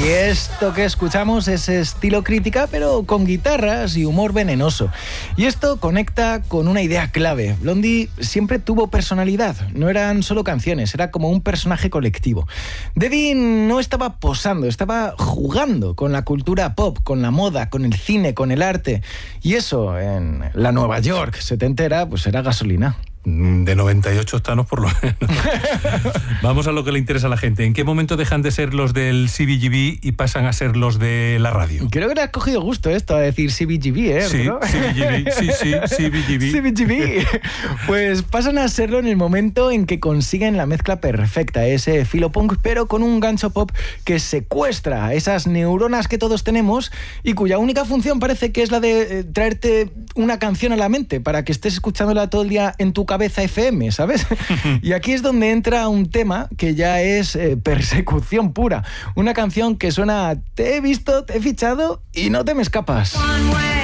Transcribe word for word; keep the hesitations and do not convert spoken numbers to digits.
esto que escuchamos es estilo crítica, pero con guitarras y humor venenoso. Y esto conecta con una idea clave. Blondie siempre tuvo personalidad, no eran solo canciones, era como un personaje colectivo. Debbie no estaba posando, estaba jugando con la cultura pop, con la moda, con el cine, con el arte. Y eso, en la Nueva York setentera, pues era gasolina. De noventa y ocho octanos por lo menos. Vamos a lo que le interesa a la gente. ¿En qué momento dejan de ser los del C B G B y pasan a ser los de la radio? Creo que le has cogido gusto esto a decir C B G B, ¿eh? Sí, ¿no? C B G B, sí, sí, C B G B. C B G B. Pues pasan a serlo en el momento en que consiguen la mezcla perfecta, ese filo punk, pero con un gancho pop que secuestra esas neuronas que todos tenemos y cuya única función parece que es la de eh, traerte una canción a la mente para que estés escuchándola todo el día en tu cabeza F M, ¿sabes? Y aquí es donde entra un tema que ya es eh, persecución pura. Una canción que suena: te he visto, te he fichado y no te me escapas. One way.